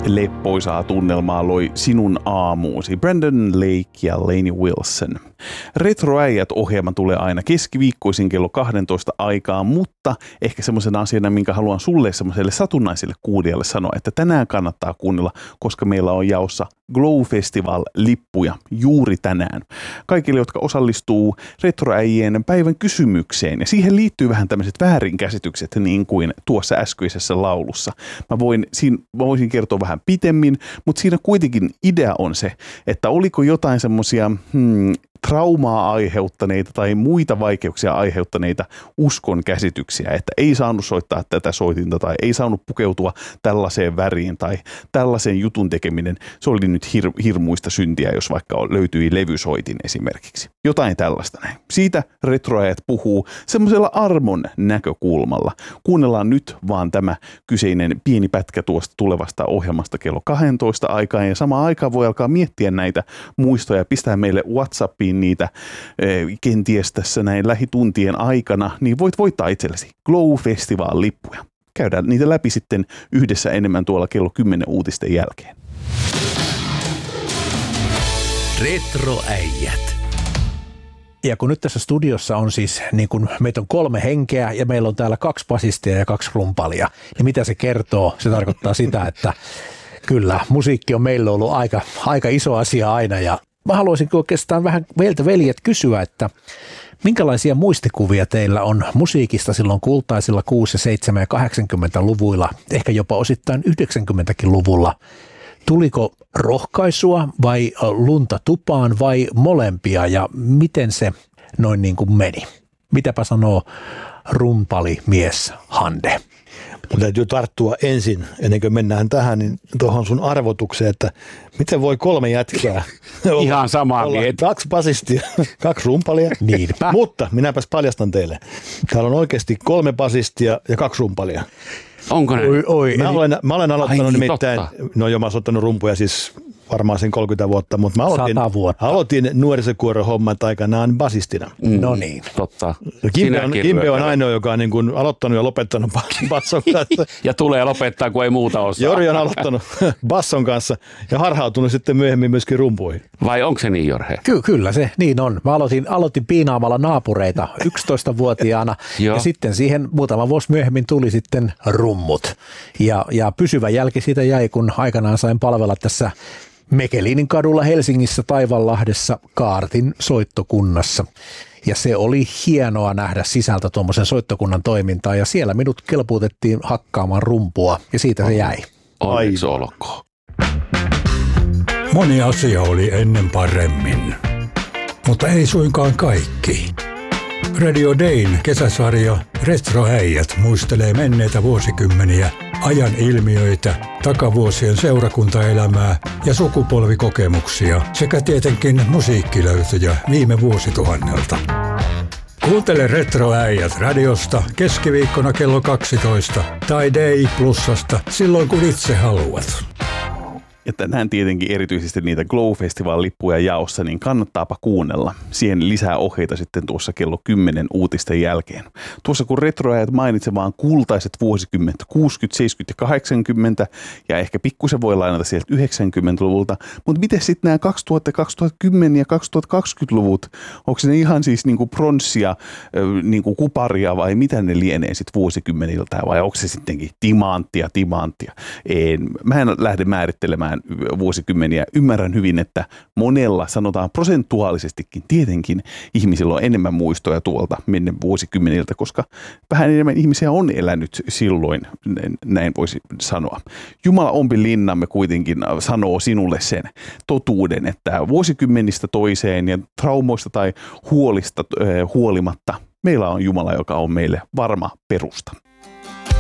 Leppoisaa tunnelmaa loi Sinun aamuusi, Brandon Lake ja Lainey Wilson. Retroäijät-ohjelma tulee aina keskiviikkoisin kello 12 aikaa, mutta ehkä semmoisena asiana, minkä haluan sulle semmoiselle satunnaiselle kuulijalle sanoa, että tänään kannattaa kuunnella, koska meillä on jaossa Glow Festival-lippuja juuri tänään. Kaikille, jotka osallistuu retroäijien päivän kysymykseen, ja siihen liittyy vähän tämmöiset väärinkäsitykset, niin kuin tuossa äskeisessä laulussa. Mä voisin kertoa vähän pitemmin, mutta siinä kuitenkin idea on se, että oliko jotain semmoisia traumaa aiheuttaneita tai muita vaikeuksia aiheuttaneita uskon käsityksiä, että ei saanut soittaa tätä soitinta tai ei saanut pukeutua tällaiseen väriin tai tällaisen jutun tekeminen. Se oli nyt hirmuista syntiä, jos vaikka löytyi levysoitin esimerkiksi. Jotain tällaista näin. Siitä retroajat puhuu semmoisella armon näkökulmalla. Kuunnellaan nyt vaan tämä kyseinen pieni pätkä tuosta tulevasta ohjelmasta kello 12 aikaan ja samaan aikaan voi alkaa miettiä näitä muistoja ja pistää meille WhatsAppiin niitä kenties tässä näin lähituntien aikana, niin voit voittaa itsellesi Glow Festival-lippuja. Käydään niitä läpi sitten yhdessä enemmän tuolla kello 10 uutisten jälkeen. Retroäijät. Ja kun nyt tässä studiossa on siis, niin kun meitä on 3 henkeä ja meillä on täällä 2 basistia ja 2 rumpalia, niin mitä se kertoo? Se tarkoittaa sitä, että kyllä, musiikki on meillä ollut aika iso asia aina ja mä haluaisin oikeastaan vähän meiltä veljet kysyä, että minkälaisia muistikuvia teillä on musiikista silloin kultaisilla 6-, 7- ja 80-luvuilla, ehkä jopa osittain 90-luvulla? Tuliko rohkaisua vai lunta tupaan vai molempia ja miten se noin niin kuin meni? Mitäpä sanoo rumpalimies Hande? Mun täytyy tarttua ensin, ennen kuin mennään tähän, niin tuohon sun arvotukseen, että miten voi 3 jätkää Ihan samaa mieltä. 2 basistia, 2 rumpalia. Niinpä. Mutta minäpäs paljastan teille. Täällä on oikeasti 3 basistia ja 2 rumpalia. Onko ne? Mä olen aloittanut nimittäin, totta. no joo, mä oon soittanut rumpuja siis varmaan sen 30 vuotta, mutta mä 100 vuotta. aloitin nuorisokuoron hommat aikanaan basistina. No niin. Totta. Kimpe on ainoa, joka on niin kuin aloittanut ja lopettanut basson kanssa. Ja tulee lopettaa, kun ei muuta osaa. Jori on aloittanut basson kanssa ja harhautunut sitten myöhemmin myöskin rumpuihin. Vai onko se niin, Jorhe? Kyllä se niin on. Mä aloitin piinaamalla naapureita 11-vuotiaana ja sitten siihen muutama vuosi myöhemmin tuli sitten rummut. Ja pysyvä jälki siitä jäi, kun aikanaan sain palvella tässä Mekelinin kadulla Helsingissä Taivanlahdessa Kaartin soittokunnassa. Ja se oli hienoa nähdä sisältä tuommoisen soittokunnan toimintaa ja siellä minut kelpuutettiin hakkaamaan rumpua ja siitä se jäi. Onneksi olkoon. Moni asia oli ennen paremmin, mutta ei suinkaan kaikki. Radio Dayn kesäsarja Retroäijät muistelee menneitä vuosikymmeniä, ajan ilmiöitä, takavuosien seurakuntaelämää ja sukupolvikokemuksia sekä tietenkin musiikkilöytöjä viime vuosituhannelta. Kuuntele Retroäijät radiosta keskiviikkona kello 12 tai Day Plusasta silloin kun itse haluat. Ja tänään tietenkin erityisesti niitä Glow Festival-lippuja jaossa, niin kannattaapa kuunnella. Siihen lisää ohjeita sitten tuossa kello 10 uutisten jälkeen. Tuossa kun retroajat mainitse vaan kultaiset vuosikymmentä, 60, 70 ja 80, ja ehkä pikkusen voi lainata sieltä 90-luvulta, mutta miten sitten nämä 2000, 2010 ja 2020-luvut, onko ne ihan siis niinku pronssia, niinku kuparia vai mitä ne lienee sitten vuosikymmeniltä, vai onko se sittenkin timanttia? Mä en lähde määrittelemään vuosikymmeniä. Ymmärrän hyvin, että monella, sanotaan prosentuaalisestikin, tietenkin ihmisillä on enemmän muistoja tuolta menneen vuosikymmeniltä, koska vähän enemmän ihmisiä on elänyt silloin, näin voisi sanoa. Jumala ompi linnamme kuitenkin sanoo sinulle sen totuuden, että vuosikymmenistä toiseen ja traumoista tai huolista huolimatta meillä on Jumala, joka on meille varma perusta.